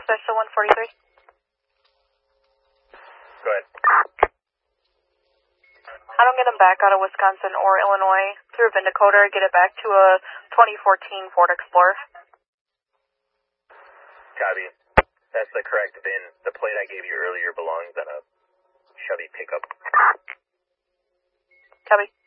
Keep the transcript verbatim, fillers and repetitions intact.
Dispatch to one forty-three. Go ahead. I don't get them back out of Wisconsin or Illinois through Vindicoder. Get it back to a twenty fourteen Ford Explorer. Copy. That's the correct V I N. The plate I gave you earlier belongs on a Chevy pickup. Copy.